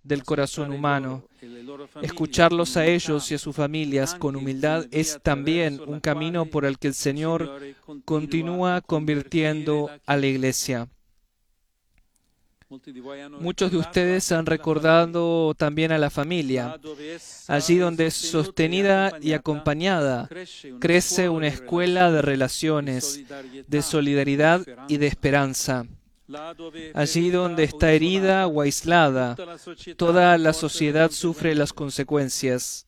del corazón humano. Escucharlos a ellos y a sus familias con humildad es también un camino por el que el Señor continúa convirtiendo a la Iglesia. Muchos de ustedes han recordado también a la familia, allí donde sostenida y acompañada crece una escuela de relaciones, de solidaridad y de esperanza. Allí donde está herida o aislada, toda la sociedad sufre las consecuencias.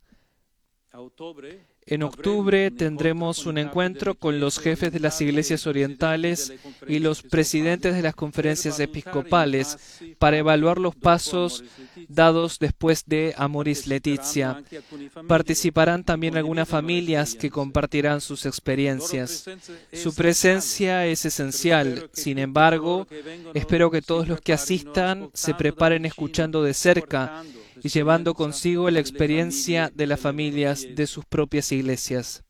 En octubre tendremos un encuentro con los jefes de las iglesias orientales y los presidentes de las conferencias episcopales para evaluar los pasos dados después de Amoris Laetitia. Participarán también algunas familias que compartirán sus experiencias. Su presencia es esencial. Sin embargo, espero que todos los que asistan se preparen escuchando de cerca y llevando consigo la experiencia de las familias de sus propias iglesias.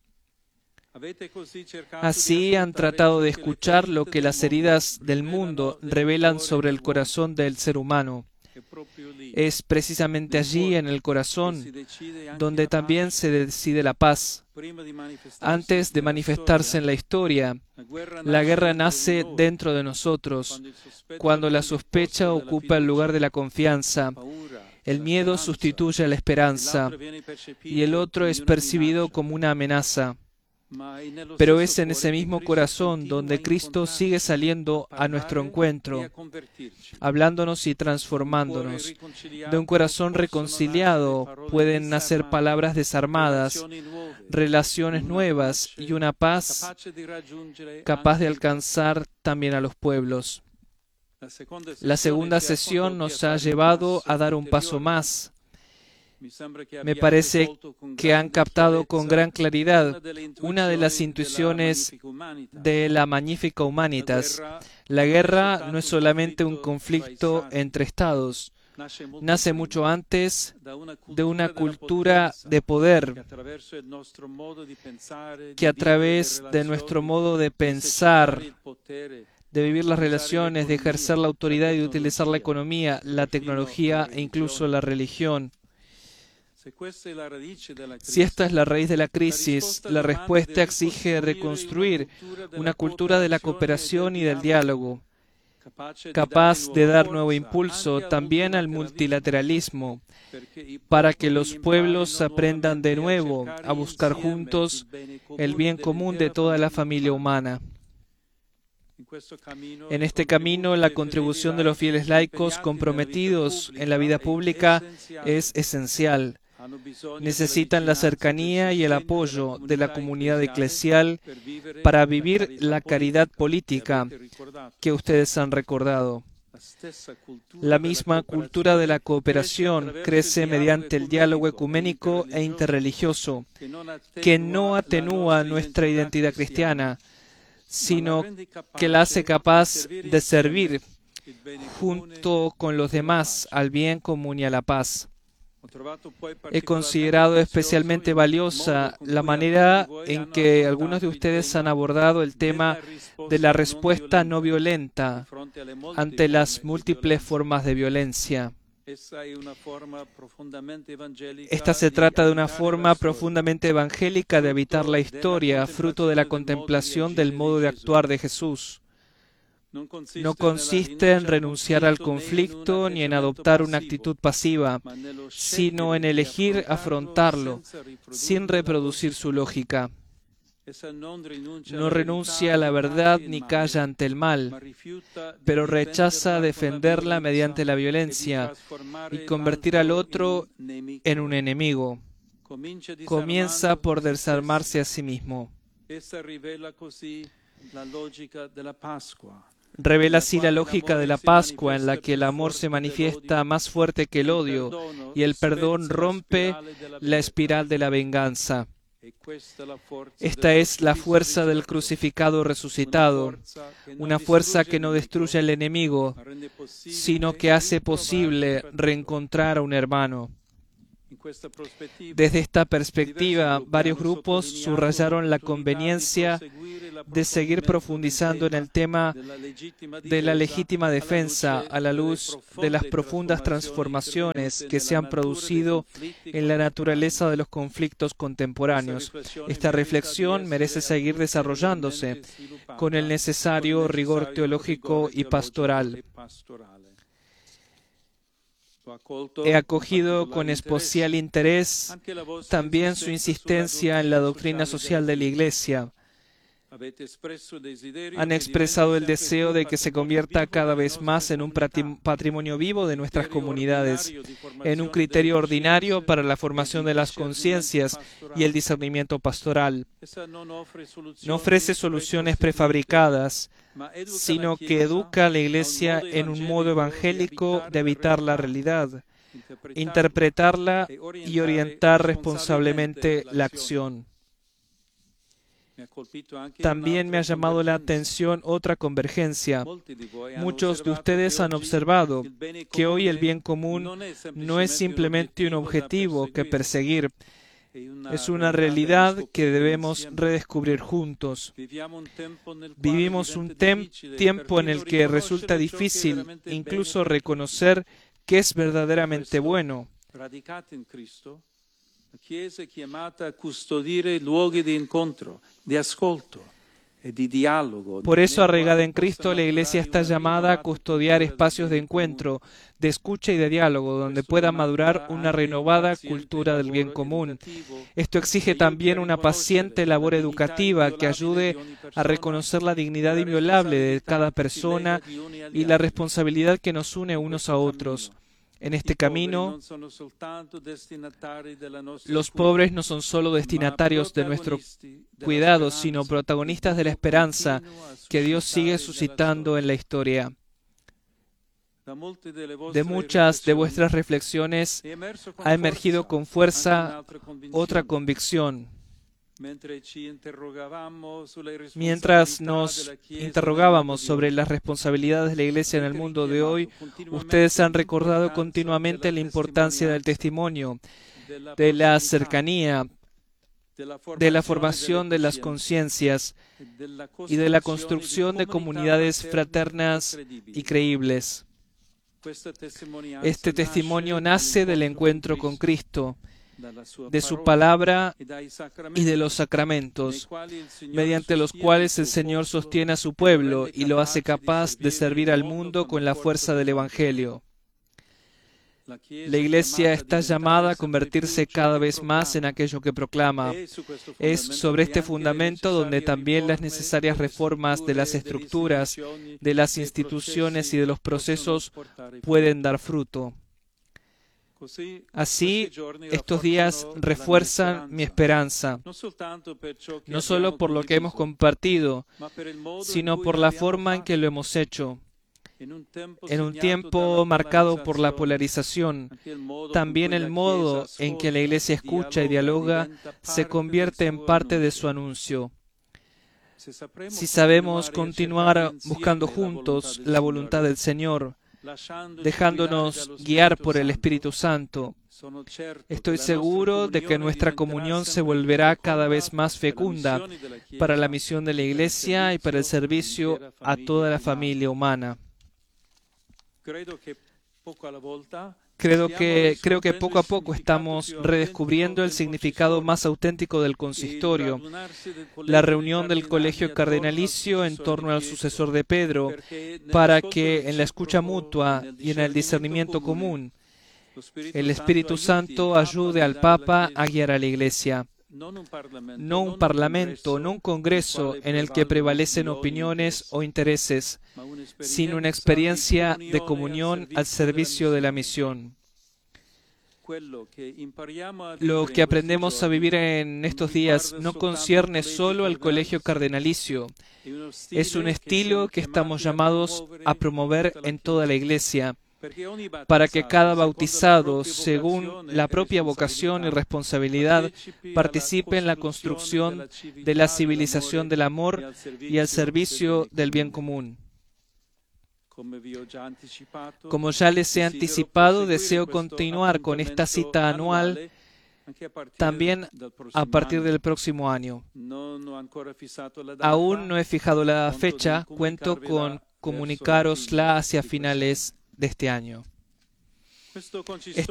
Así han tratado de escuchar lo que las heridas del mundo revelan sobre el corazón del ser humano. Es precisamente allí, en el corazón, donde también se decide la paz. Antes de manifestarse en la historia, la guerra nace dentro de nosotros, cuando la sospecha ocupa el lugar de la confianza. El miedo sustituye a la esperanza y el otro es percibido como una amenaza. Pero es en ese mismo corazón donde Cristo sigue saliendo a nuestro encuentro, hablándonos y transformándonos. De un corazón reconciliado pueden nacer palabras desarmadas, relaciones nuevas y una paz capaz de alcanzar también a los pueblos. La segunda sesión nos ha llevado a dar un paso más. Me parece que han captado con gran claridad una de las intuiciones de la Magnificat Humanitas. La guerra no es solamente un conflicto entre estados. Nace mucho antes de una cultura de poder que a través de nuestro modo de pensar, de vivir las relaciones, de ejercer la autoridad y de utilizar la economía, la tecnología e incluso la religión. Si esta es la raíz de la crisis, la respuesta exige reconstruir una cultura de la cooperación y del diálogo, capaz de dar nuevo impulso también al multilateralismo, para que los pueblos aprendan de nuevo a buscar juntos el bien común de toda la familia humana. En este camino, la contribución de los fieles laicos comprometidos en la vida pública es esencial. Necesitan la cercanía y el apoyo de la comunidad eclesial para vivir la caridad política que ustedes han recordado. La misma cultura de la cooperación crece mediante el diálogo ecuménico e interreligioso, que no atenúa nuestra identidad cristiana, sino que la hace capaz de servir junto con los demás al bien común y a la paz. He considerado especialmente valiosa la manera en que algunos de ustedes han abordado el tema de la respuesta no violenta ante las múltiples formas de violencia. Esta se trata de una forma profundamente evangélica de habitar la historia, fruto de la contemplación del modo de actuar de Jesús. No consiste en renunciar al conflicto ni en adoptar una actitud pasiva, sino en elegir afrontarlo, sin reproducir su lógica. No renuncia a la verdad ni calla ante el mal, pero rechaza defenderla mediante la violencia y convertir al otro en un enemigo. Comienza por desarmarse a sí mismo. Revela así la lógica de la Pascua, en la que el amor se manifiesta más fuerte que el odio y el perdón rompe la espiral de la venganza. Esta es la fuerza del crucificado resucitado, una fuerza que no destruye al enemigo, sino que hace posible reencontrar a un hermano. Desde esta perspectiva, varios grupos subrayaron la conveniencia de seguir profundizando en el tema de la legítima defensa a la luz de las profundas transformaciones que se han producido en la naturaleza de los conflictos contemporáneos. Esta reflexión merece seguir desarrollándose con el necesario rigor teológico y pastoral. He acogido con especial interés también su insistencia en la doctrina social de la Iglesia. Han expresado el deseo de que se convierta cada vez más en un patrimonio vivo de nuestras comunidades, en un criterio ordinario para la formación de las conciencias y el discernimiento pastoral. No ofrece soluciones prefabricadas, sino que educa a la Iglesia en un modo evangélico de habitar la realidad, interpretarla y orientar responsablemente la acción. También me ha llamado la atención otra convergencia. Muchos de ustedes han observado que hoy el bien común no es simplemente un objetivo que perseguir, es una realidad que debemos redescubrir juntos. Vivimos un tiempo en el que resulta difícil incluso reconocer qué es verdaderamente bueno. La Chiesa è chiamata a custodire luoghi di incontro, di ascolto e di dialogo. Por eso, arraigada en Cristo, la Iglesia está llamada a custodiar espacios de encuentro, de escucha y de diálogo, donde pueda madurar una renovada cultura del bien común. Esto exige también una paciente labor educativa que ayude a reconocer la dignidad inviolable de cada persona y la responsabilidad que nos une unos a otros. En este camino, los pobres no son solo destinatarios de nuestro cuidado, sino protagonistas de la esperanza que Dios sigue suscitando en la historia. De muchas de vuestras reflexiones ha emergido con fuerza otra convicción. Mientras nos interrogábamos sobre las responsabilidades de la Iglesia en el mundo de hoy, ustedes han recordado continuamente la importancia del testimonio, de la cercanía, de la formación de las conciencias y de la construcción de comunidades fraternas y creíbles. Este testimonio nace del encuentro con Cristo, de su palabra y de los sacramentos, mediante los cuales el Señor sostiene a su pueblo y lo hace capaz de servir al mundo con la fuerza del Evangelio. La Iglesia está llamada a convertirse cada vez más en aquello que proclama. Es sobre este fundamento donde también las necesarias reformas de las estructuras, de las instituciones y de los procesos pueden dar fruto. Así, estos días refuerzan mi esperanza, no solo por lo que hemos compartido, sino por la forma en que lo hemos hecho. En un tiempo marcado por la polarización, también el modo en que la Iglesia escucha y dialoga se convierte en parte de su anuncio. Si sabemos continuar buscando juntos la voluntad del Señor, dejándonos guiar por el Espíritu Santo, estoy seguro de que nuestra comunión se volverá cada vez más fecunda para la misión de la Iglesia y para el servicio a toda la familia humana. Creo que poco a poco estamos redescubriendo el significado más auténtico del consistorio, la reunión del colegio cardenalicio en torno al sucesor de Pedro, para que en la escucha mutua y en el discernimiento común, el Espíritu Santo ayude al Papa a guiar a la Iglesia. No un parlamento, no un congreso en el que prevalecen opiniones o intereses, sino una experiencia de comunión al servicio de la misión. Lo que aprendemos a vivir en estos días no concierne solo al colegio cardenalicio, es un estilo que estamos llamados a promover en toda la Iglesia, para que cada bautizado, según la propia vocación y responsabilidad, participe en la construcción de la civilización del amor y al servicio del bien común. Como ya les he anticipado, deseo continuar con esta cita anual también a partir del próximo año. Aún no he fijado la fecha, cuento con comunicárosla hacia finales de este año.